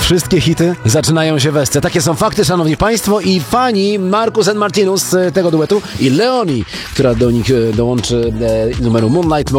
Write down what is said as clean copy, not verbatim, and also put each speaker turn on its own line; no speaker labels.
Wszystkie hity zaczynają się w Esce. Takie są fakty, szanowni państwo, i fani Marcus and Martinus z tego duetu i Leonie, która do nich dołączy numeru Moonlight,